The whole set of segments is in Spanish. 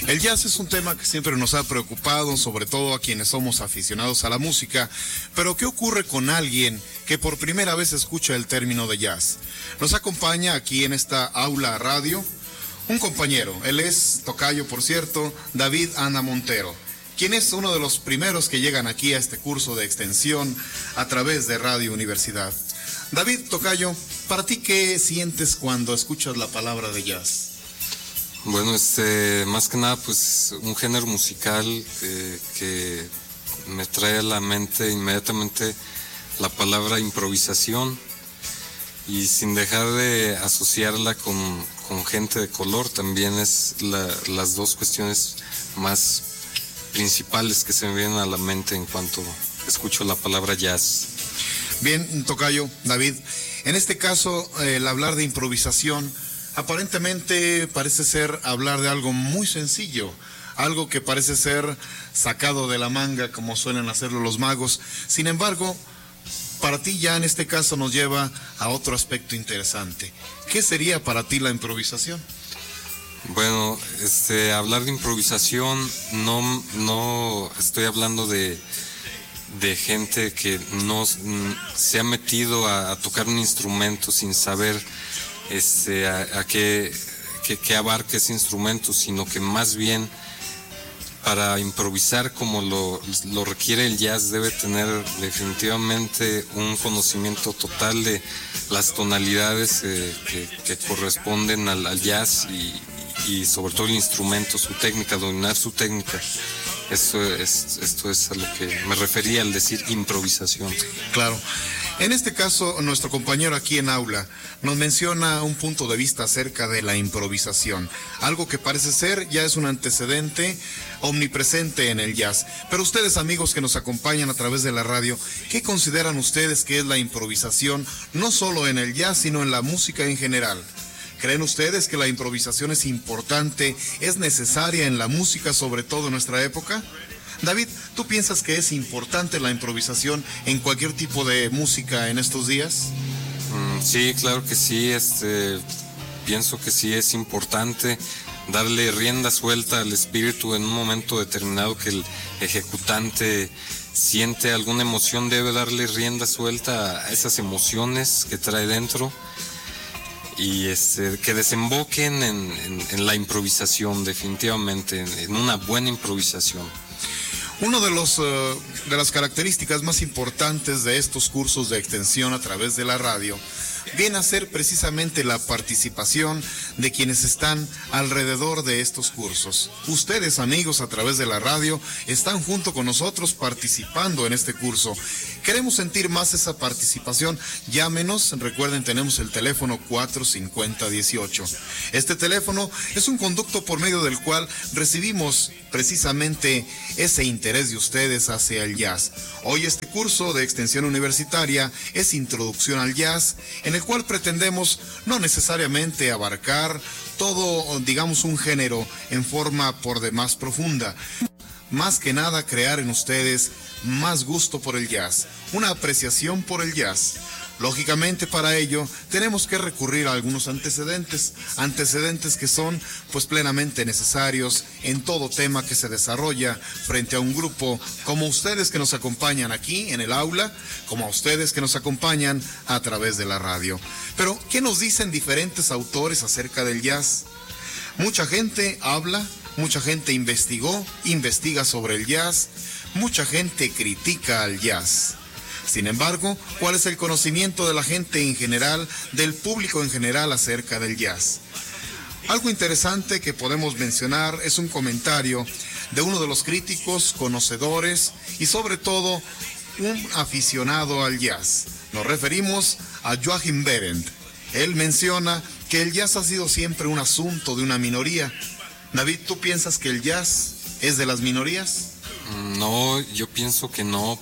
El jazz es un tema que siempre nos ha preocupado, sobre todo a quienes somos aficionados a la música, pero ¿qué ocurre con alguien que por primera vez escucha el término de jazz? Nos acompaña aquí en esta aula radio un compañero, él es tocayo, por cierto, David Ana Montero, quien es uno de los primeros que llegan aquí a este curso de extensión a través de Radio Universidad. David, tocayo, ¿para ti qué sientes cuando escuchas la palabra de jazz? Bueno, más que nada, pues un género musical que me trae a la mente inmediatamente la palabra improvisación, y sin dejar de asociarla con gente de color. También es las dos cuestiones más principales que se me vienen a la mente en cuanto escucho la palabra jazz. Bien, tocayo, David, en este caso el hablar de improvisación aparentemente parece ser hablar de algo muy sencillo, algo que parece ser sacado de la manga como suelen hacerlo los magos. Sin embargo, para ti ya en este caso nos lleva a otro aspecto interesante. ¿Qué sería para ti la improvisación? Bueno, hablar de improvisación, no estoy hablando de gente que no se ha metido a tocar un instrumento sin saber a qué abarca ese instrumento, sino que más bien para improvisar como lo requiere el jazz debe tener definitivamente un conocimiento total de las tonalidades que corresponden al jazz y sobre todo el instrumento, su técnica, dominar su técnica. Esto es a lo que me refería al decir improvisación. Claro. En este caso, nuestro compañero aquí en aula nos menciona un punto de vista acerca de la improvisación, algo que parece ser ya es un antecedente omnipresente en el jazz. Pero ustedes, amigos que nos acompañan a través de la radio, ¿qué consideran ustedes que es la improvisación, no solo en el jazz, sino en la música en general? ¿Creen ustedes que la improvisación es importante, es necesaria en la música, sobre todo en nuestra época? David, ¿tú piensas que es importante la improvisación en cualquier tipo de música en estos días? Sí, claro que sí. Pienso que sí es importante darle rienda suelta al espíritu en un momento determinado que el ejecutante siente alguna emoción, debe darle rienda suelta a esas emociones que trae dentro y que desemboquen en la improvisación, definitivamente, en una buena improvisación. Uno de las características más importantes de estos cursos de extensión a través de la radio viene a ser precisamente la participación de quienes están alrededor de estos cursos. Ustedes, amigos, a través de la radio, están junto con nosotros participando en este curso. Queremos sentir más esa participación. Llámenos, recuerden, tenemos el teléfono 450-18. Este teléfono es un conducto por medio del cual recibimos precisamente ese interés de ustedes hacia el jazz. Hoy este curso de extensión universitaria es Introducción al Jazz, en el cual pretendemos no necesariamente abarcar todo, digamos, un género en forma por demás profunda. Más que nada crear en ustedes más gusto por el jazz, una apreciación por el jazz. Lógicamente, para ello tenemos que recurrir a algunos antecedentes que son pues plenamente necesarios en todo tema que se desarrolla frente a un grupo como ustedes que nos acompañan aquí en el aula, como a ustedes que nos acompañan a través de la radio. Pero, ¿qué nos dicen diferentes autores acerca del jazz? Mucha gente habla, mucha gente investiga sobre el jazz, mucha gente critica al jazz. Sin embargo, ¿cuál es el conocimiento de la gente en general, del público en general acerca del jazz? Algo interesante que podemos mencionar es un comentario de uno de los críticos, conocedores y sobre todo un aficionado al jazz. Nos referimos a Joachim Behrendt. Él menciona que el jazz ha sido siempre un asunto de una minoría. David, ¿tú piensas que el jazz es de las minorías? No, yo pienso que no,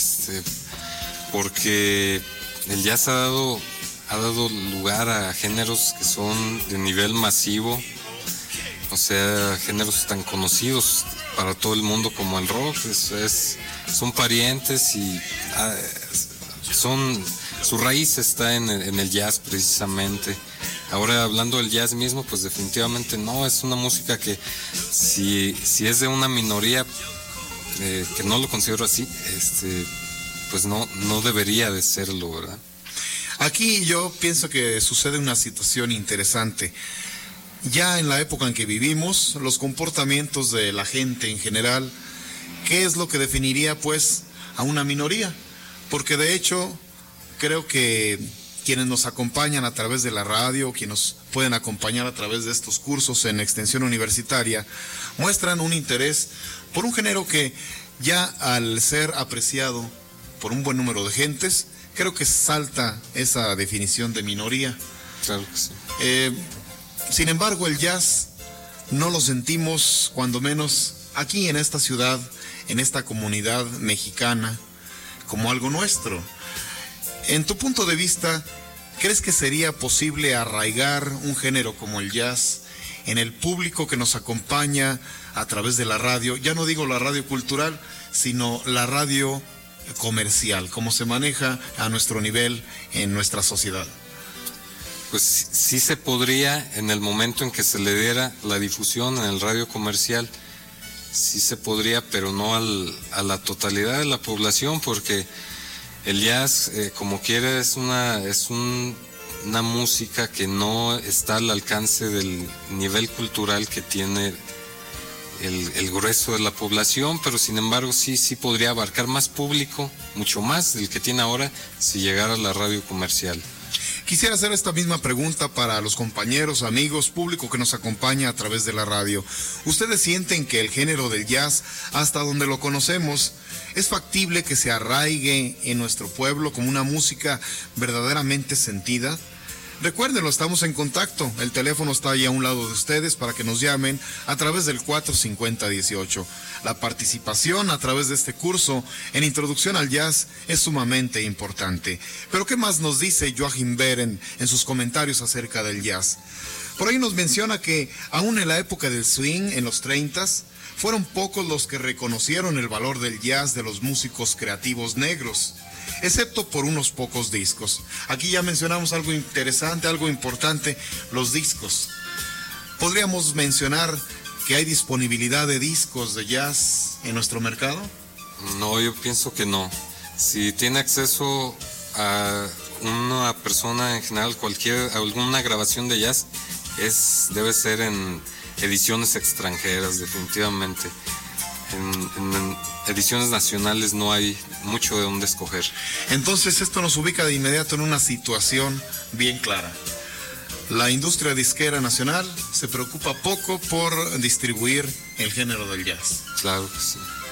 porque el jazz ha dado lugar a géneros que son de nivel masivo, o sea, géneros tan conocidos para todo el mundo como el rock. Son parientes y su raíz está en el jazz precisamente. Ahora hablando del jazz mismo, pues definitivamente no, es una música que si es de una minoría, que no lo considero así, pues no debería de serlo, ¿verdad? Aquí yo pienso que sucede una situación interesante. Ya en la época en que vivimos, los comportamientos de la gente en general, ¿qué es lo que definiría pues a una minoría? Porque de hecho creo que quienes nos acompañan a través de la radio, quienes nos pueden acompañar a través de estos cursos en extensión universitaria, muestran un interés por un género que ya al ser apreciado por un buen número de gentes, creo que salta esa definición de minoría. Claro que sí. Sin embargo, el jazz no lo sentimos, cuando menos aquí en esta ciudad, en esta comunidad mexicana, como algo nuestro. En tu punto de vista, ¿crees que sería posible arraigar un género como el jazz en el público que nos acompaña a través de la radio? Ya no digo la radio cultural, sino la radio comercial, como se maneja a nuestro nivel en nuestra sociedad. Pues sí se podría, en el momento en que se le diera la difusión en el radio comercial, sí se podría, pero no a la totalidad de la población, porque el jazz, como quiera, es una música que no está al alcance del nivel cultural que tiene el grueso de la población, pero sin embargo sí podría abarcar más público, mucho más del que tiene ahora, si llegara a la radio comercial. Quisiera hacer esta misma pregunta para los compañeros, amigos, público que nos acompaña a través de la radio. ¿Ustedes sienten que el género del jazz, hasta donde lo conocemos, es factible que se arraigue en nuestro pueblo como una música verdaderamente sentida? Recuérdenlo, estamos en contacto. El teléfono está ahí a un lado de ustedes para que nos llamen a través del 450-18. La participación a través de este curso en Introducción al Jazz es sumamente importante. Pero ¿qué más nos dice Joachim Beren en sus comentarios acerca del jazz? Por ahí nos menciona que aún en la época del swing, en los 30s, fueron pocos los que reconocieron el valor del jazz de los músicos creativos negros, excepto por unos pocos discos. Aquí ya mencionamos algo interesante, algo importante, los discos. ¿Podríamos mencionar que hay disponibilidad de discos de jazz en nuestro mercado? No, yo pienso que no. Si tiene acceso a una persona en general, alguna grabación de jazz, debe ser en ediciones extranjeras, definitivamente. En ediciones nacionales no hay mucho de dónde escoger. Entonces esto nos ubica de inmediato en una situación bien clara. La industria disquera nacional se preocupa poco por distribuir el género del jazz. Claro que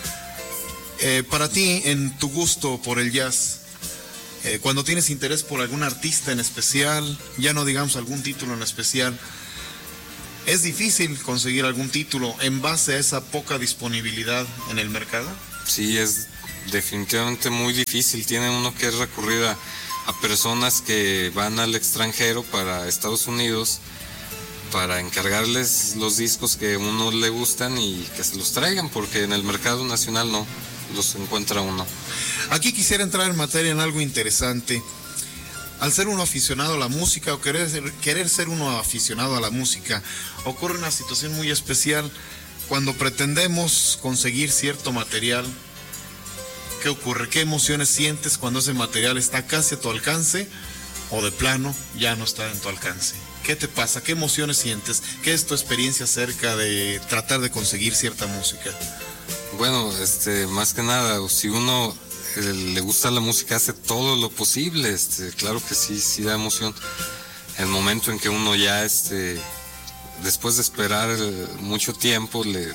sí. Para ti, en tu gusto por el jazz, cuando tienes interés por algún artista en especial, ya no digamos algún título en especial, ¿es difícil conseguir algún título en base a esa poca disponibilidad en el mercado? Sí, es definitivamente muy difícil. Tiene uno que recurrir a personas que van al extranjero, para Estados Unidos, para encargarles los discos que a uno le gustan y que se los traigan, porque en el mercado nacional no los encuentra uno. Aquí quisiera entrar en materia en algo interesante. Al ser uno aficionado a la música, o querer ser uno aficionado a la música, ocurre una situación muy especial cuando pretendemos conseguir cierto material. ¿Qué ocurre? ¿Qué emociones sientes cuando ese material está casi a tu alcance o de plano ya no está en tu alcance? ¿Qué te pasa? ¿Qué emociones sientes? ¿Qué es tu experiencia acerca de tratar de conseguir cierta música? Bueno, más que nada, si uno le gusta la música, hace todo lo posible, claro que sí da emoción. El momento en que uno ya, después de esperar mucho tiempo, le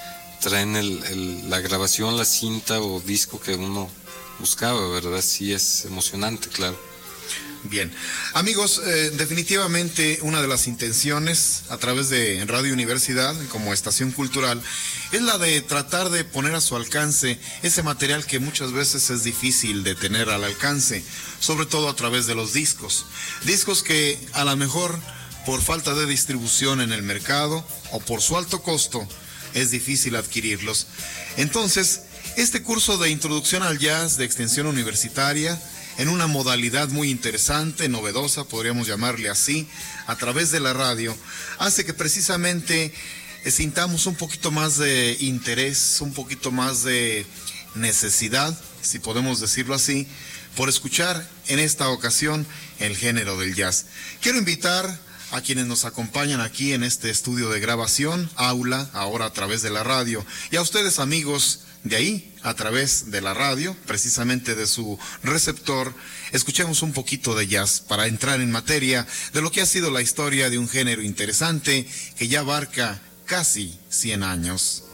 traen la grabación, la cinta o disco que uno buscaba, ¿verdad? Sí es emocionante, claro. Bien, amigos, definitivamente una de las intenciones a través de Radio Universidad como estación cultural es la de tratar de poner a su alcance ese material que muchas veces es difícil de tener al alcance, sobre todo a través de los discos que a lo mejor por falta de distribución en el mercado o por su alto costo es difícil adquirirlos. Entonces, este curso de Introducción al Jazz de Extensión Universitaria en una modalidad muy interesante, novedosa, podríamos llamarle así, a través de la radio, hace que precisamente sintamos un poquito más de interés, un poquito más de necesidad, si podemos decirlo así, por escuchar en esta ocasión el género del jazz. Quiero invitar a quienes nos acompañan aquí en este estudio de grabación, aula, ahora a través de la radio, y a ustedes amigos de ahí, a través de la radio, precisamente de su receptor, escuchemos un poquito de jazz para entrar en materia de lo que ha sido la historia de un género interesante que ya abarca casi 100 años.